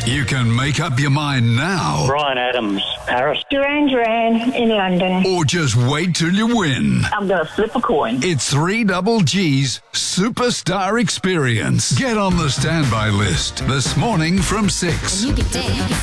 You can make up your mind now, Brian Adams, Paris. Duran Duran in London. or just wait till you win. I'm going to flip a coin. It's 3GG's Superstar Experience. Get on the standby list this morning from 6. You can dance.